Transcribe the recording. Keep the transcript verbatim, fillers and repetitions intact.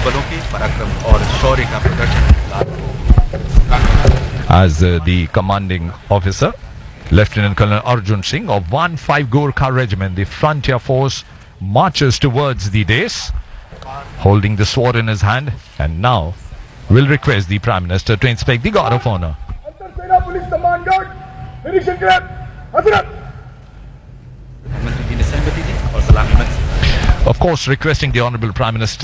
बलों के पराक्रम और शौर्य का प्रदर्शन as uh, the commanding officer, Lieutenant Colonel Arjun Singh of one five Gorkha Regiment, the frontier force, marches towards the dais, holding the sword in his hand, and now will request the Prime Minister to inspect the guard of honor. Of course, requesting the Honorable Prime Minister